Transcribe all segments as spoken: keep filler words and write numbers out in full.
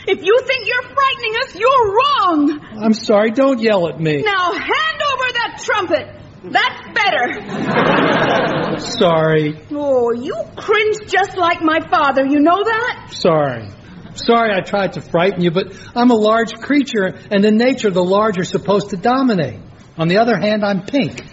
If you think you're frightening us, you're wrong. I'm sorry, don't yell at me. Now hand over that trumpet. That's better. Sorry. Oh, you cringe just like my father, you know that? Sorry. Sorry I tried to frighten you, but I'm a large creature, and in nature the large are supposed to dominate. On the other hand, I'm pink.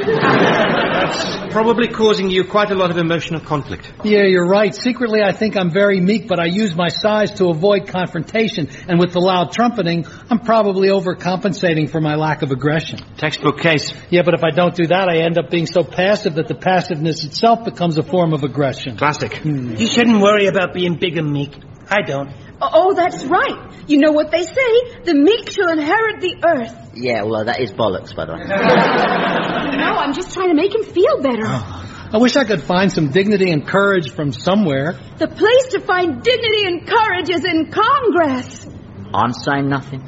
That's probably causing you quite a lot of emotional conflict. Yeah, you're right. Secretly, I think I'm very meek, but I use my size to avoid confrontation. And with the loud trumpeting, I'm probably overcompensating for my lack of aggression. Textbook case. Yeah, but if I don't do that, I end up being so passive that the passiveness itself becomes a form of aggression. Classic. Hmm. You shouldn't worry about being big and meek. I don't. Oh, that's right. You know what they say, the meek shall inherit the earth. Yeah, well, that is bollocks, by the way. No, I'm just trying to make him feel better. Oh, I wish I could find some dignity and courage from somewhere. The place to find dignity and courage is in Congress. I'm saying nothing.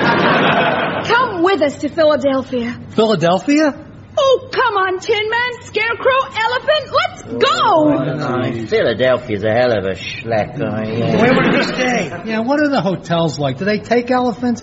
Come with us to Philadelphia. Philadelphia? Oh, come on, Tin Man, Scarecrow, Elephant, let's go! Oh, Philadelphia's a hell of a schlack. Oh, yeah. Where would you stay? Yeah, what are the hotels like? Do they take elephants?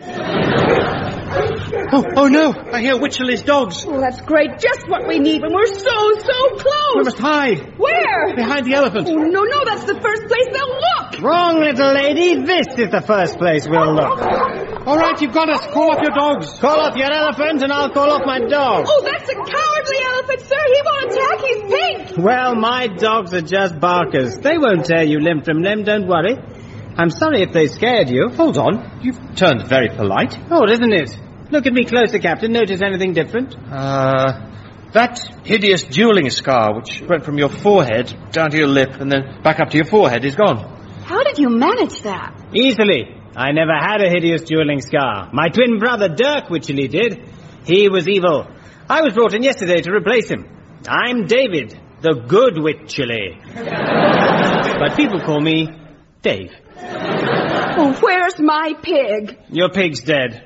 Oh, oh no, I hear Wycherley's dogs. Oh, that's great. Just what we need when we're so, so close. We must hide. Where? Behind the elephant. Oh, no, no, that's the first place they'll look. Wrong, little lady. This is the first place we'll look. All right, you've got us. Call off your dogs. Call off your elephant and I'll call off my dog. Oh, that's a cowardly elephant, sir. He won't attack. He's pink. Well, my dogs are just barkers. They won't tear you limb from limb, don't worry. I'm sorry if they scared you. Hold on. You've turned very polite. Oh, isn't it? Look at me closer, Captain. Notice anything different? Uh, that hideous dueling scar, which went from your forehead down to your lip and then back up to your forehead, is gone. How did you manage that? Easily. I never had a hideous dueling scar. My twin brother, Dirk Wycherley, did. He was evil. I was brought in yesterday to replace him. I'm David, the good Wycherley. But people call me Dave. Oh, where's my pig? Your pig's dead.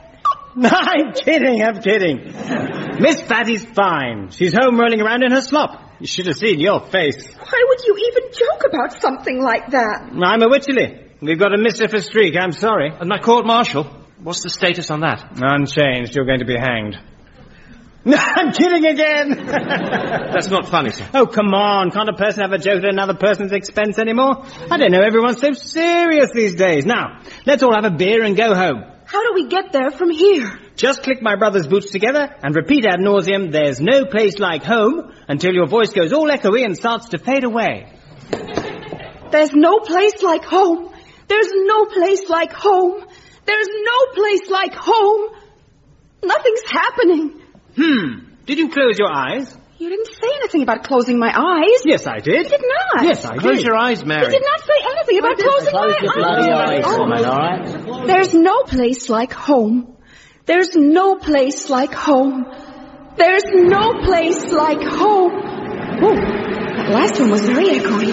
I'm kidding, I'm kidding. Miss Fatty's fine. She's home rolling around in her slop. You should have seen your face. Why would you even joke about something like that? I'm a Wycherley. We've got a mischievous streak, I'm sorry. And my court-martial, what's the status on that? Unchanged, you're going to be hanged. No, I'm kidding again. That's not funny, sir. Oh, come on. Can't a person have a joke at another person's expense anymore? I don't know, everyone's so serious these days. Now, let's all have a beer and go home. How do we get there from here? Just click my brother's boots together and repeat ad nauseum, there's no place like home, until your voice goes all echoey and starts to fade away. There's no place like home. There's no place like home. There's no place like home. Nothing's happening. Hmm. Did you close your eyes? You didn't say anything about closing my eyes. Yes, I did. You did not. Yes, I did. Close your eyes, Mary. You did not say anything about closing Close my your bloody eyes, woman, all right? There's no place like home. There's no place like home. There's no place like home. Oh, that last one was very echoey.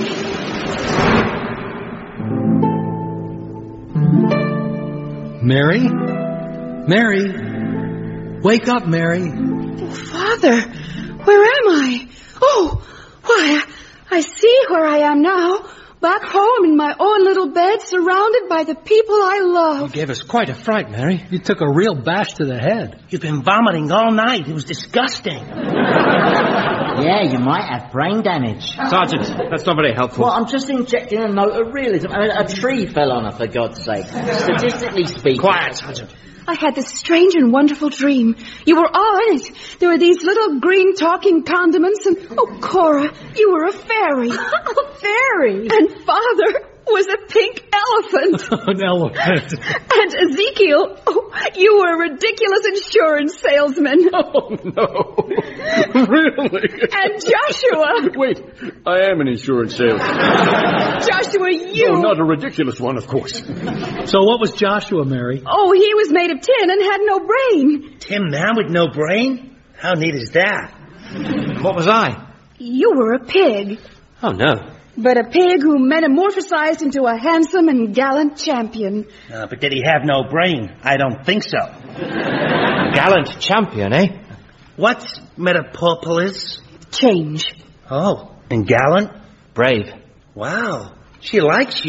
Mary? Mary? Wake up, Mary. Oh, Father, where am I? Oh, why, I see where I am now. Back home in my own little bed, surrounded by the people I love. You gave us quite a fright, Mary. You took a real bash to the head. You've been vomiting all night. It was disgusting. Yeah, you might have brain damage. Sergeant, that's not very helpful. Well, I'm just injecting a note of realism. I mean, a tree fell on her, for God's sake. Statistically speaking. Quiet, Sergeant. I had this strange and wonderful dream. You were all in it. There were these little green talking condiments and, oh, Cora, you were a fairy. A fairy? And Father was a pink elephant. An elephant. And Ezekiel, oh, you were a ridiculous insurance salesman. Oh, no. Really? And Joshua. Wait, I am an insurance salesman. Joshua, you... No, not a ridiculous one, of course. So what was Joshua, Mary? Oh, he was made of tin and had no brain. Tin Man with no brain? How neat is that? What was I? You were a pig. Oh, no. But a pig who metamorphosized into a handsome and gallant champion. Uh, but did he have no brain? I don't think so. Gallant champion, eh? What's metaporpolis? Change. Oh, and gallant? Brave. Wow, she likes you.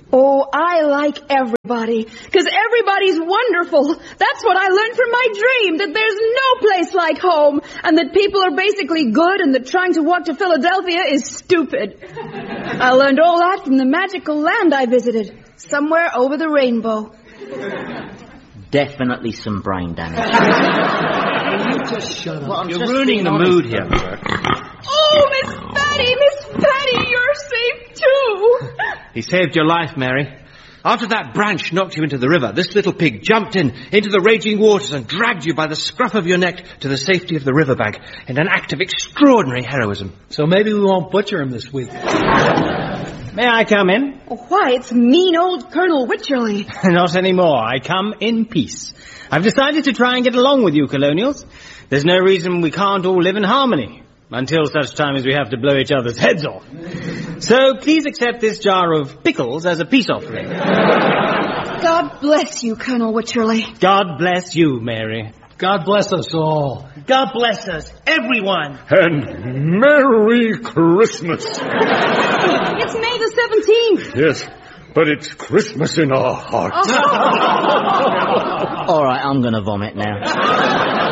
Oh, I like everybody, because everybody's wonderful. That's what I learned from my dream, that there's no place like home, and that people are basically good, and that trying to walk to Philadelphia is stupid. I learned all that from the magical land I visited, somewhere over the rainbow. Definitely some brain damage. You just shut up. Well, I'm You're just ruining being the honest. mood here, Dirk. Oh, Miss Patty, Miss Patty, you're safe too. He saved your life, Mary. After that branch knocked you into the river, this little pig jumped in into the raging waters and dragged you by the scruff of your neck to the safety of the riverbank in an act of extraordinary heroism. So maybe we won't butcher him this week. May I come in? Oh, why, it's mean old Colonel Wycherley. Not anymore. I come in peace. I've decided to try and get along with you, colonials. There's no reason we can't all live in harmony, until such time as we have to blow each other's heads off. So please accept this jar of pickles as a peace offering. God bless you, Colonel Wycherley. God bless you, Mary. God bless us all. God bless us, everyone. And Merry Christmas. It's May the seventeenth. Yes, but it's Christmas in our hearts. All right, I'm going to vomit now.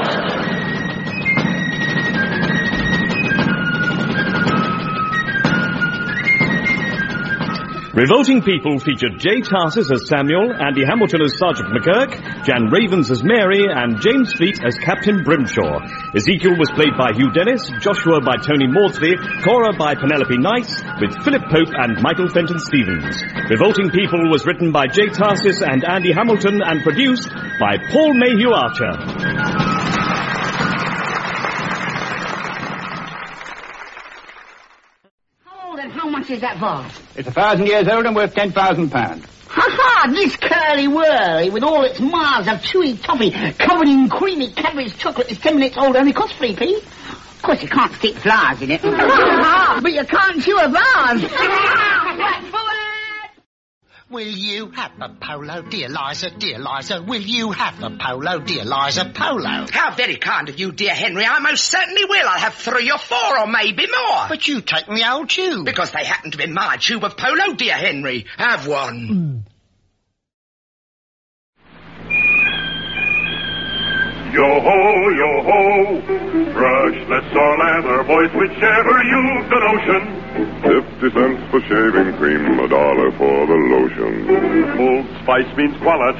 Revolting People featured Jay Tarsis as Samuel, Andy Hamilton as Sergeant McGurk, Jan Ravens as Mary, and James Fleet as Captain Brimshaw. Ezekiel was played by Hugh Dennis, Joshua by Tony Maudsley, Cora by Penelope Nice, with Philip Pope and Michael Fenton Stevens. Revolting People was written by Jay Tarsis and Andy Hamilton and produced by Paul Mayhew Archer. How much is that vase? It's a thousand years old and worth ten thousand pounds. Ha-ha! This curly-whirly, with all its miles of chewy toffee covered in creamy Cadbury's chocolate, is ten minutes old, only costs three p. Of course, you can't stick flowers in it. But you can't chew a vase. Will you have a polo, dear Liza, dear Liza? Will you have a polo, dear Liza, polo? How very kind of you, dear Henry. I most certainly will. I'll have three or four or maybe more. But you take me old tube. Because they happen to be my tube of polo, dear Henry. Have one. Mm. Yo-ho, yo-ho, brushless or leather, boys, whichever you've the notion. Fifty cents for shaving cream, a dollar for the lotion. Old Spice means quality.